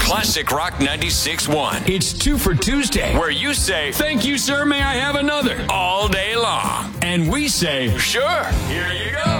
Classic Rock 96.1. It's 2 for Tuesday, Where you say, thank you, sir, may I have another? all day long. And we say, Sure, here you go.